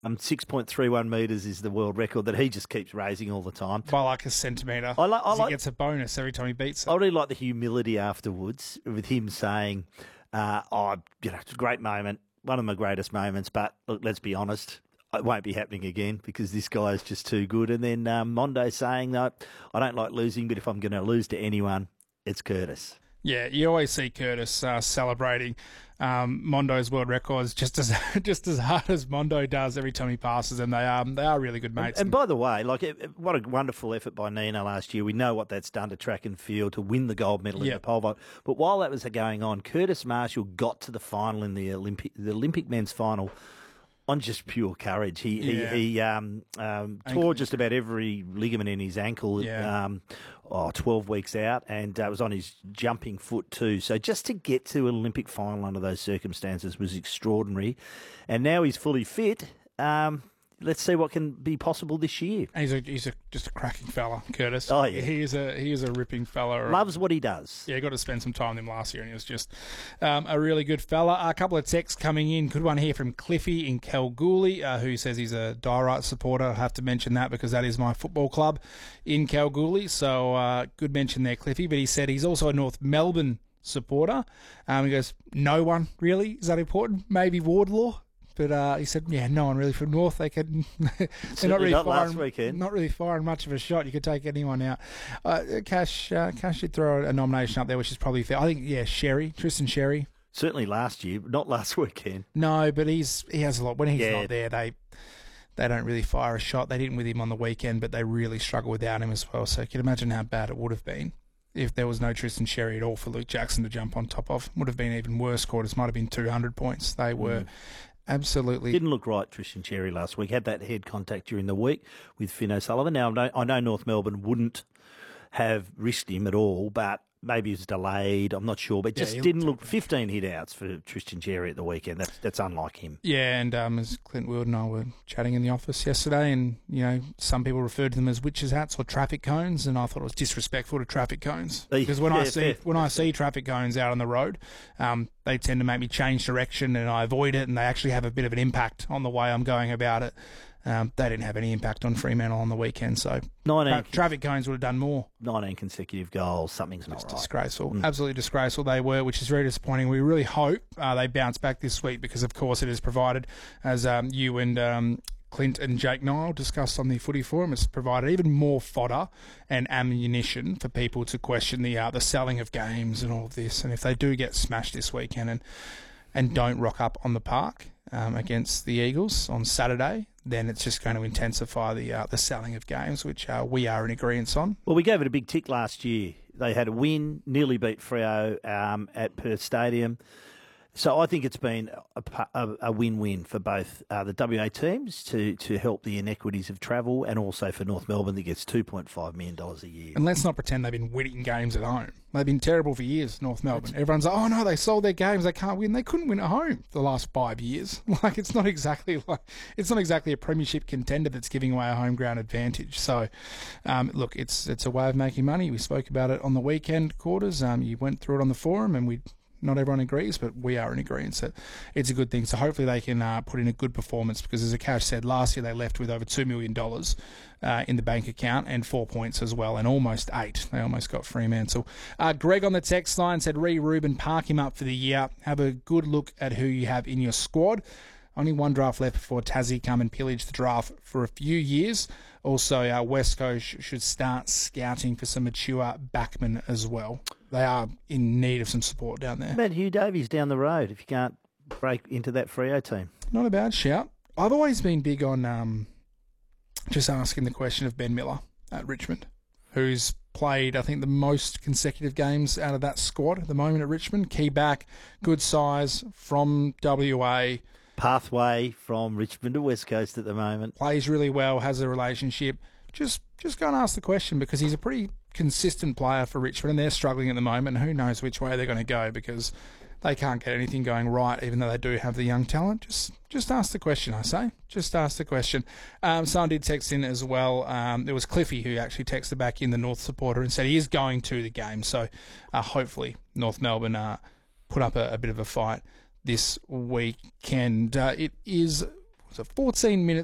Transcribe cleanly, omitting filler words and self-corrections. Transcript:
6.31 metres is the world record that he just keeps raising all the time. By like a centimetre. He gets a bonus every time he beats it. I really like the humility afterwards with him saying, it's a great moment, one of my greatest moments, but look, let's be honest, it won't be happening again because this guy is just too good. And then Mondo saying, no, I don't like losing, but if I'm going to lose to anyone, it's Curtis. Yeah, you always see Curtis celebrating Mondo's world records just as hard as Mondo does every time he passes them. They are really good mates. And by the way, what a wonderful effort by Nina last year. We know what that's done to track and field to win the gold medal in the pole vault. But while that was going on, Curtis Marshall got to the final in the Olympic men's final on just pure courage. He tore just about every ligament in his ankle 12 weeks out, and it was on his jumping foot too. So just to get to an Olympic final under those circumstances was extraordinary. And now he's fully fit. Let's see what can be possible this year. He's just a cracking fella, Curtis. Oh yeah, he is a ripping fella. Loves what he does. Yeah, got to spend some time with him last year, and he was just a really good fella. A couple of texts coming in. Good one here from Cliffy in Kalgoorlie, who says he's a Diorite supporter. I have to mention that because that is my football club in Kalgoorlie. So good mention there, Cliffy. But he said he's also a North Melbourne supporter. He goes, no one really. Is that important? Maybe Wardlaw. But he said, no one really from North. They're not really firing much of a shot. You could take anyone out. Cash did throw a nomination up there, which is probably fair. I think, Tristan Sherry. Certainly last year, not last weekend. No, but he has a lot. When he's not there, they don't really fire a shot. They didn't with him on the weekend, but they really struggle without him as well. So you can imagine how bad it would have been if there was no Tristan Sherry at all for Luke Jackson to jump on top of. Would have been even worse. Quarters might have been 200 points. They were... Absolutely. Didn't look right, Tristan Cherry, last week. Had that head contact during the week with Finn O'Sullivan. Now, I know North Melbourne wouldn't have risked him at all, but maybe it was delayed. I'm not sure. But just didn't look 15 hit-outs for Tristan Cherry at the weekend. That's unlike him. Yeah, and as Clint Wild and I were chatting in the office yesterday, and, some people referred to them as witches' hats or traffic cones, and I thought it was disrespectful to traffic cones. Because when I see traffic cones out on the road, they tend to make me change direction, and I avoid it, and they actually have a bit of an impact on the way I'm going about it. They didn't have any impact on Fremantle on the weekend, so traffic cones would have done more. 19 consecutive goals, something's not right. Disgraceful. Absolutely disgraceful they were, which is very disappointing. We really hope they bounce back this week because, of course, it is provided, as you and Clint and Jake Nile discussed on the Footy Forum, it's provided even more fodder and ammunition for people to question the selling of games and all of this. And if they do get smashed this weekend and don't rock up on the park against the Eagles on Saturday, then it's just going to intensify the selling of games, which we are in agreement on. Well, we gave it a big tick last year. They had a win, nearly beat Freo at Perth Stadium. So I think it's been a win-win for both the WA teams to help the inequities of travel, and also for North Melbourne that gets $2.5 million a year. And let's not pretend they've been winning games at home. They've been terrible for years, North Melbourne. Everyone's like, oh no, they sold their games, they can't win. They couldn't win at home the last 5 years. It's not exactly a premiership contender that's giving away a home ground advantage. So, look, it's a way of making money. We spoke about it on the weekend quarters. You went through it on the forum, and not everyone agrees, but we are in agreement that it's a good thing. So hopefully they can put in a good performance, because as Akash said, last year they left with over $2 million in the bank account and 4 points as well, and almost 8. They almost got Fremantle. Greg on the text line said, Reuben, park him up for the year. Have a good look at who you have in your squad. Only one draft left before Tassie come and pillage the draft for a few years. Also, West Coast should start scouting for some mature backmen as well. They are in need of some support down there. What about Hugh Davies down the road if you can't break into that Freo team? Not a bad shout. I've always been big on just asking the question of Ben Miller at Richmond, who's played, I think, the most consecutive games out of that squad at the moment at Richmond. Key back, good size, from WA. Pathway from Richmond to West Coast at the moment. Plays really well, has a relationship. Just go and ask the question, because he's a pretty consistent player for Richmond, and they're struggling at the moment. Who knows which way they're going to go, because they can't get anything going right, even though they do have the young talent. Just ask the question, I say. Just ask the question. Someone did text in as well. There was Cliffy who actually texted back in, the North supporter, and said he is going to the game. So hopefully North Melbourne put up a bit of a fight this weekend. It is was it 14 minutes